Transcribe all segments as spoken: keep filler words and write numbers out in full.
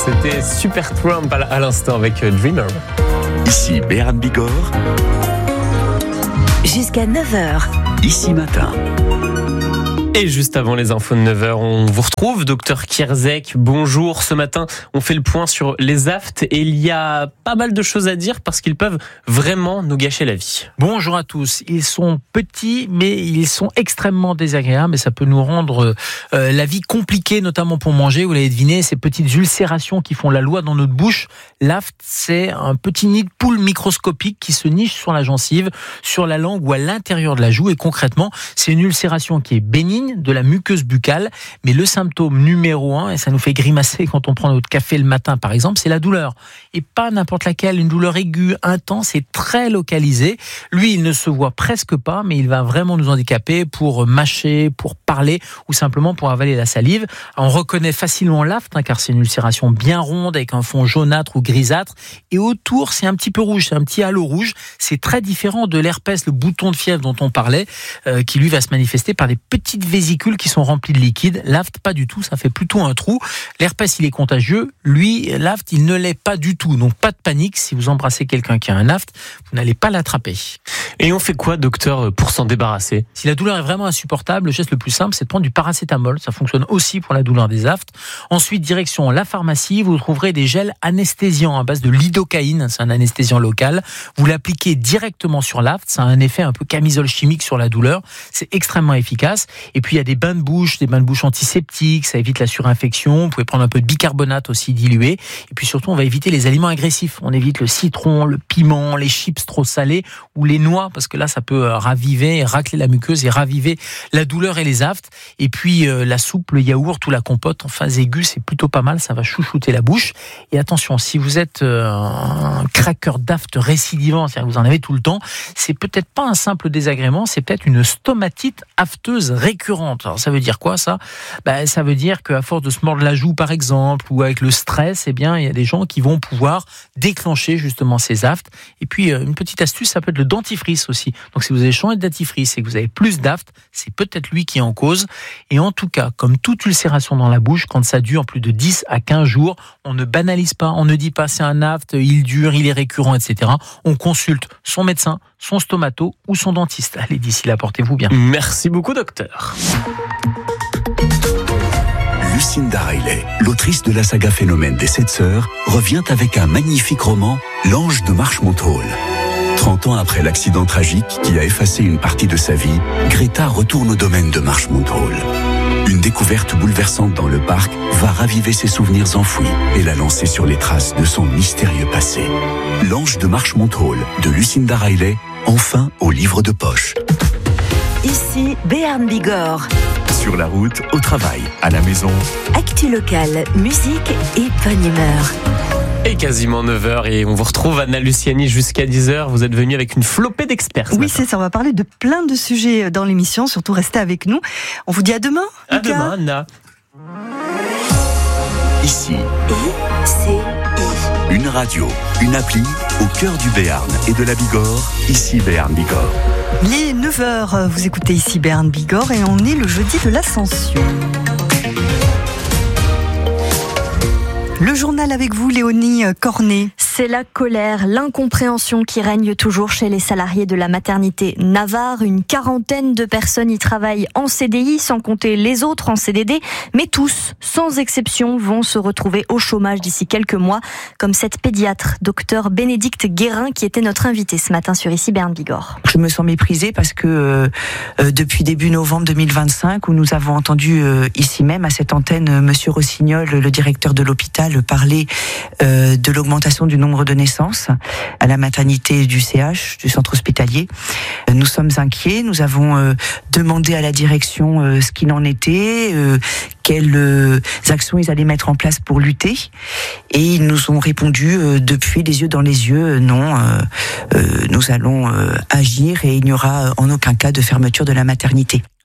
C'était Super Trump à l'instant avec Dreamer. Ici Béarn Bigorre. Jusqu'à neuf heures. Ici Matin. Et juste avant les infos de neuf heures, on vous retrouve, docteur Kierzek. Bonjour, ce matin, on fait le point sur les aftes et il y a pas mal de choses à dire parce qu'ils peuvent vraiment nous gâcher la vie. Bonjour à tous. Ils sont petits, mais ils sont extrêmement désagréables et ça peut nous rendre euh, la vie compliquée, notamment pour manger. Vous l'avez deviné, ces petites ulcérations qui font la loi dans notre bouche. L'aft, c'est un petit nid de poule microscopique qui se niche sur la gencive, sur la langue ou à l'intérieur de la joue. Et concrètement, c'est une ulcération qui est bénigne, de la muqueuse buccale, mais le symptôme numéro un, et ça nous fait grimacer quand on prend notre café le matin par exemple, c'est la douleur. Et pas n'importe laquelle, une douleur aiguë, intense et très localisée. Lui, il ne se voit presque pas, mais il va vraiment nous handicaper pour mâcher, pour parler ou simplement pour avaler la salive. On reconnaît facilement l'aft, hein, car c'est une ulcération bien ronde avec un fond jaunâtre ou grisâtre. Et autour, c'est un petit peu rouge, c'est un petit halo rouge. C'est très différent de l'herpès, le bouton de fièvre dont on parlait, euh, qui lui va se manifester par des petites vésicules qui sont remplies de liquide. L'aft, pas du tout, ça fait plutôt un trou. L'herpès, il est contagieux. Lui, l'aft, il ne l'est pas du tout. Donc pas de panique, si vous embrassez quelqu'un qui a un aft, vous n'allez pas l'attraper. Et on fait quoi, docteur, pour s'en débarrasser ? Si la douleur est vraiment insupportable, le geste le plus simple, c'est de prendre du paracétamol. Ça fonctionne aussi pour la douleur des aftes. Ensuite, direction la pharmacie, vous trouverez des gels anesthésiants à base de lidocaïne. C'est un anesthésiant local. Vous l'appliquez directement sur l'aft. Ça a un effet un peu camisole chimique sur la douleur. C'est extrêmement efficace. Et puis, il y a des bains de bouche, des bains de bouche antiseptiques. Ça évite la surinfection. Vous pouvez prendre un peu de bicarbonate aussi dilué. Et puis surtout, on va éviter les aliments agressifs. On évite le citron, le piment, les chips trop salés ou les noix, parce que là, ça peut raviver, racler la muqueuse et raviver la douleur et les aftes. Et puis, euh, la soupe, le yaourt ou la compote en phase aiguë, c'est plutôt pas mal. Ça va chouchouter la bouche. Et attention, si vous êtes euh, un craqueur d'aft récidivant, c'est-à-dire que vous en avez tout le temps, c'est peut-être pas un simple désagrément, c'est peut-être une stomatite afteuse récurrente. Alors, ça veut dire quoi, ça ? Ben, ça veut dire qu'à force de se mordre la joue, par exemple, ou avec le stress, eh bien, il y a des gens qui vont pouvoir déclencher justement ces aftes. Et puis, une petite astuce, ça peut être le dentifrice aussi. Donc, si vous avez changé de dentifrice et que vous avez plus d'aftes, c'est peut-être lui qui est en cause. Et en tout cas, comme toute ulcération dans la bouche, quand ça dure plus de dix à quinze jours, on ne banalise pas, on ne dit pas c'est un aft, il dure, il est récurrent, et cetera. On consulte son médecin, son stomato ou son dentiste. Allez, d'ici là, portez-vous bien. Merci beaucoup, docteur. Lucinda Riley, l'autrice de la saga Phénomène des Sept Sœurs, revient avec un magnifique roman, L'Ange de Marchmont Hall. trente ans après l'accident tragique qui a effacé une partie de sa vie, Greta retourne au domaine de Marchmont Hall. Une découverte bouleversante dans le parc va raviver ses souvenirs enfouis et la lancer sur les traces de son mystérieux passé. L'Ange de Marchmont Hall de Lucinda Riley, enfin au livre de poche. Ici Béarn Bigorre. Sur la route, au travail, à la maison. Actu locale, musique et bonne humeur. Et quasiment neuf heures et on vous retrouve Anna Luciani jusqu'à dix heures. Vous êtes venue avec une flopée d'experts. Oui, c'est ça. On va parler de plein de sujets dans l'émission. Surtout, restez avec nous. On vous dit à demain. À Lucas. demain, Anna. Ici, I C I. une radio, une appli au cœur du Béarn et de la Bigorre. Ici Béarn Bigorre. Il est neuf heures. Vous écoutez ici Béarn Bigorre et on est le jeudi de l'Ascension. Le journal avec vous, Léonie Cornet. C'est la colère, l'incompréhension qui règne toujours chez les salariés de la maternité Navarre. Une quarantaine de personnes y travaillent en C D I, sans compter les autres en C D D. Mais tous, sans exception, vont se retrouver au chômage d'ici quelques mois, comme cette pédiatre, docteur Bénédicte Guérin, qui était notre invitée ce matin sur Ici Béarn Bigorre. Je me sens méprisée parce que euh, depuis début novembre deux mille vingt-cinq, où nous avons entendu euh, ici même à cette antenne euh, Monsieur Rossignol, le directeur de l'hôpital, parler euh, de l'augmentation du nombre de naissances à la maternité du C H, du centre hospitalier. Nous sommes inquiets, nous avons euh, demandé à la direction euh, ce qu'il en était, euh, quelles euh, actions ils allaient mettre en place pour lutter, et ils nous ont répondu euh, depuis les yeux dans les yeux, euh, non, euh, euh, nous allons euh, agir et il n'y aura en aucun cas de fermeture de la maternité.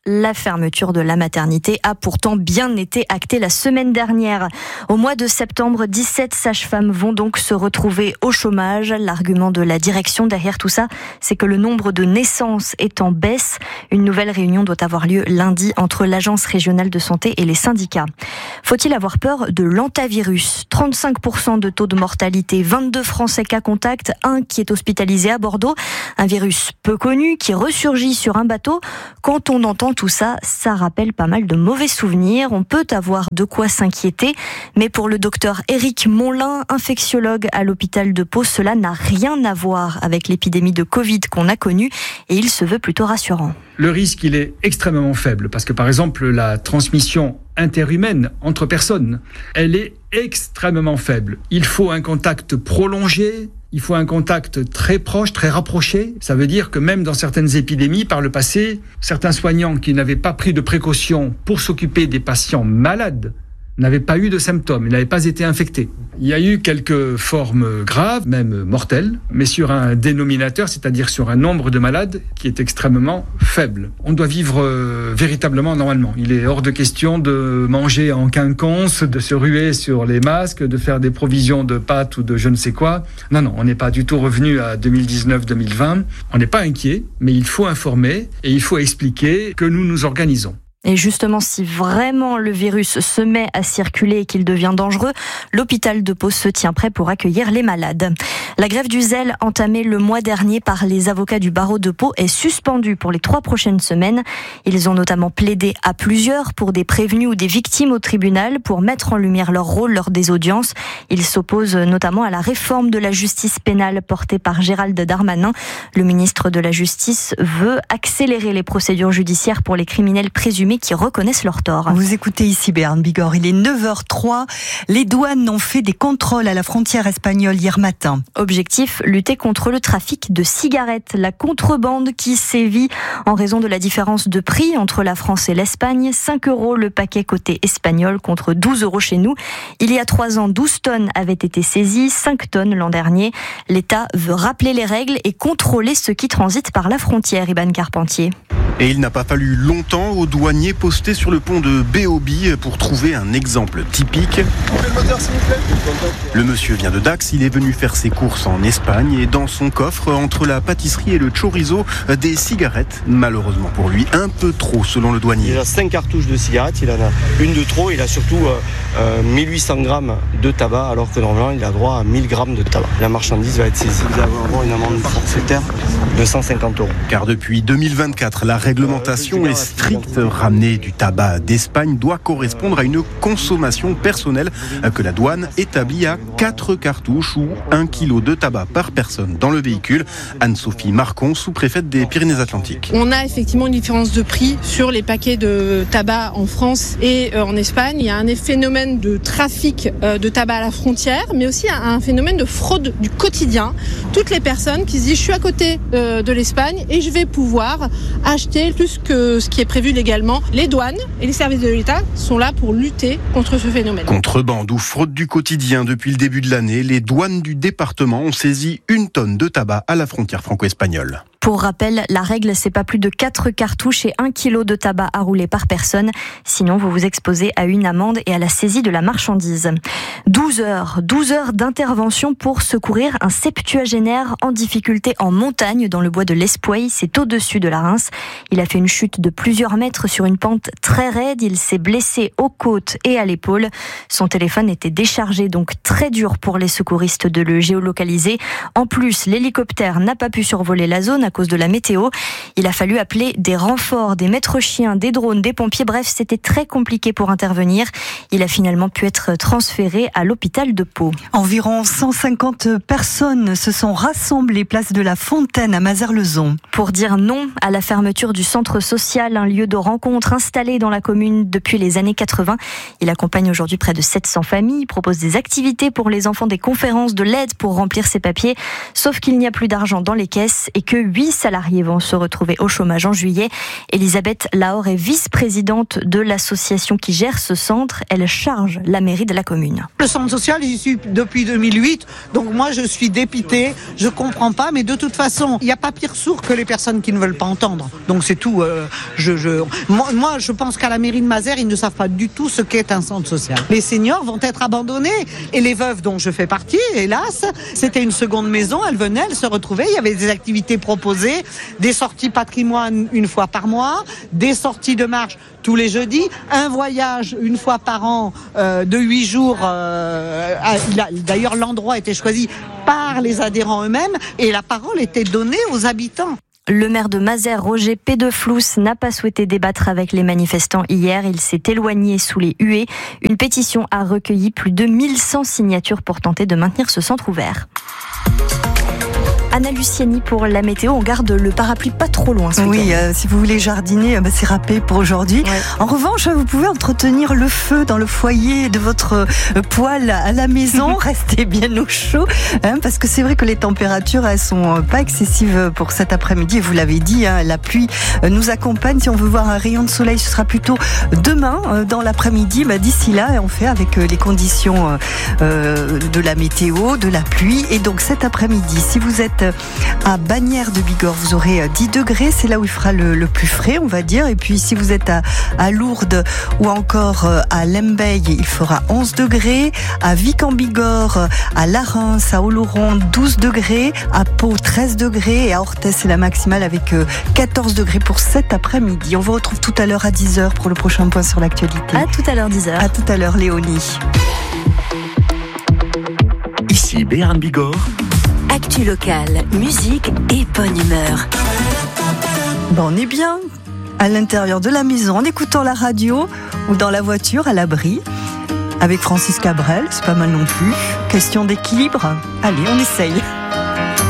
La fermeture de la maternité a pourtant bien été actée la semaine dernière. Au mois de septembre, dix-sept sages-femmes vont donc se retrouver au chômage. L'argument de la direction derrière tout ça, c'est que le nombre de naissances est en baisse. Une nouvelle réunion doit avoir lieu lundi entre l'Agence régionale de santé et les syndicats. Faut-il avoir peur de l'antavirus ? trente-cinq pour cent de taux de mortalité, vingt-deux Français cas contact, un qui est hospitalisé à Bordeaux. Un virus peu connu qui ressurgit sur un bateau. Quand on entend tout ça, ça rappelle pas mal de mauvais souvenirs. On peut avoir de quoi s'inquiéter. Mais pour le docteur Éric Monlin, infectiologue à l'hôpital de Pau, cela n'a rien à voir avec l'épidémie de Covid qu'on a connue et il se veut plutôt rassurant. Le risque, il est extrêmement faible parce que, par exemple, la transmission interhumaine entre personnes, elle est extrêmement faible. Il faut un contact prolongé, il faut un contact très proche, très rapproché. Ça veut dire que même dans certaines épidémies, par le passé, certains soignants qui n'avaient pas pris de précautions pour s'occuper des patients malades n'avaient pas eu de symptômes, ils n'avaient pas été infectés. Il y a eu quelques formes graves, même mortelles, mais sur un dénominateur, c'est-à-dire sur un nombre de malades qui est extrêmement faible. On doit vivre euh, véritablement normalement. Il est hors de question de manger en quinconce, de se ruer sur les masques, de faire des provisions de pâtes ou de je ne sais quoi. Non, non, on n'est pas du tout revenu à deux mille dix-neuf deux mille vingt. On n'est pas inquiet, mais il faut informer et il faut expliquer que nous nous organisons. Et justement, si vraiment le virus se met à circuler et qu'il devient dangereux, l'hôpital de Pau se tient prêt pour accueillir les malades. La grève du zèle entamée le mois dernier par les avocats du barreau de Pau est suspendue pour les trois prochaines semaines. Ils ont notamment plaidé à plusieurs pour des prévenus ou des victimes au tribunal pour mettre en lumière leur rôle lors des audiences. Ils s'opposent notamment à la réforme de la justice pénale portée par Gérald Darmanin. Le ministre de la Justice veut accélérer les procédures judiciaires pour les criminels présumés qui reconnaissent leur tort. Vous écoutez ici Béarn Bigorre, il est neuf heures trois. Les douanes ont fait des contrôles à la frontière espagnole hier matin. Objectif, lutter contre le trafic de cigarettes, la contrebande qui sévit en raison de la différence de prix entre la France et l'Espagne. cinq euros le paquet côté espagnol contre douze euros chez nous. Il y a trois ans, douze tonnes avaient été saisies, cinq tonnes l'an dernier. L'État veut rappeler les règles et contrôler ceux qui transitent par la frontière, Iban Carpentier. Et il n'a pas fallu longtemps aux douaniers postés sur le pont de Béobi pour trouver un exemple typique. Le monsieur vient de Dax, il est venu faire ses courses en Espagne et dans son coffre, entre la pâtisserie et le chorizo, des cigarettes. Malheureusement pour lui, un peu trop selon le douanier. Il a cinq cartouches de cigarettes, il en a une de trop, il a surtout euh, euh, mille huit cents grammes de tabac alors que normalement il a droit à mille grammes de tabac. La marchandise va être saisie, il va avoir une amende forfaitaire de cent cinquante euros. Car depuis deux mille vingt-quatre, la réglementation est stricte. Ramener du tabac d'Espagne doit correspondre à une consommation personnelle que la douane établit à quatre cartouches ou un kilo de tabac par personne dans le véhicule. Anne-Sophie Marcon, sous-préfète des Pyrénées-Atlantiques. On a effectivement une différence de prix sur les paquets de tabac en France et en Espagne. Il y a un phénomène de trafic de tabac à la frontière, mais aussi un phénomène de fraude du quotidien. Toutes les personnes qui se disent « je suis à côté de l'Espagne et je vais pouvoir acheter plus que ce qui est prévu légalement ». Les douanes et les services de l'État sont là pour lutter contre ce phénomène. Contrebande ou fraude du quotidien, depuis le début de l'année, les douanes du département ont saisi une tonne de tabac à la frontière franco-espagnole. Pour rappel, la règle, c'est pas plus de quatre cartouches et un kilo de tabac à rouler par personne. Sinon, vous vous exposez à une amende et à la saisie de la marchandise. douze heures. douze heures d'intervention pour secourir un septuagénaire en difficulté en montagne dans le bois de l'Espouey. C'est au-dessus de la Reims. Il a fait une chute de plusieurs mètres sur une pente très raide. Il s'est blessé aux côtes et à l'épaule. Son téléphone était déchargé, donc très dur pour les secouristes de le géolocaliser. En plus, l'hélicoptère n'a pas pu survoler la zone à cause de la météo. Il a fallu appeler des renforts, des maîtres chiens, des drones, des pompiers. Bref, c'était très compliqué pour intervenir. Il a finalement pu être transféré à l'hôpital de Pau. Environ cent cinquante personnes se sont rassemblées place de la Fontaine à Mazères-le-Zon. Pour dire non à la fermeture du centre social, un lieu de rencontre installé dans la commune depuis les années quatre-vingts. Il accompagne aujourd'hui près de sept cents familles, propose des activités pour les enfants, des conférences, de l'aide pour remplir ses papiers. Sauf qu'il n'y a plus d'argent dans les caisses et que huit salariés vont se retrouver au chômage en juillet. Elisabeth Laure est vice-présidente de l'association qui gère ce centre. Elle charge la mairie de la commune. Le centre social, j'y suis depuis deux mille huit, donc moi je suis dépitée, je comprends pas, mais de toute façon, il n'y a pas pire sourd que les personnes qui ne veulent pas entendre. Donc c'est tout. Euh, je, je, moi, moi, je pense qu'à la mairie de Mazères, ils ne savent pas du tout ce qu'est un centre social. Les seniors vont être abandonnés et les veuves dont je fais partie, hélas, c'était une seconde maison, elles venaient, elles se retrouvaient, il y avait des activités proposées, des sorties patrimoine une fois par mois, des sorties de marche tous les jeudis, un voyage une fois par an euh, de huit jours. Euh, a, d'ailleurs, l'endroit a été choisi par les adhérents eux-mêmes et la parole était donnée aux habitants. Le maire de Mazères, Roger Pédeflous, n'a pas souhaité débattre avec les manifestants hier. Il s'est éloigné sous les huées. Une pétition a recueilli plus de mille cent signatures pour tenter de maintenir ce centre ouvert. Anna Luciani pour la météo, on garde le parapluie pas trop loin ce Oui, week-end. euh, si vous voulez jardiner, bah, c'est râpé pour aujourd'hui. Ouais. En revanche, vous pouvez entretenir le feu dans le foyer de votre euh, poêle à la maison. Restez bien au chaud, hein, parce que c'est vrai que les températures, elles sont pas excessives pour cet après-midi. Et vous l'avez dit, hein, la pluie euh, nous accompagne. Si on veut voir un rayon de soleil, ce sera plutôt demain euh, dans l'après-midi. Bah, d'ici là, on fait avec euh, les conditions euh, de la météo, de la pluie. Et donc cet après-midi, si vous êtes à Bagnères de Bigorre, vous aurez dix degrés, c'est là où il fera le, le plus frais, on va dire. Et puis si vous êtes à, à Lourdes ou encore à Lembeil, il fera onze degrés. À Vic-en-Bigorre, à Larens, à Oloron, douze degrés. À Pau, treize degrés. Et à Orthez, c'est la maximale avec quatorze degrés pour cet après-midi. On vous retrouve tout à l'heure à dix heures pour le prochain point sur l'actualité. À tout à l'heure, dix heures. À tout à l'heure, Léonie. Ici Béarn Bigorre. Actu locale, musique et bonne humeur. Bon, on est bien à l'intérieur de la maison en écoutant la radio ou dans la voiture à l'abri avec Francis Cabrel, c'est pas mal non plus. Question d'équilibre. Allez, on essaye.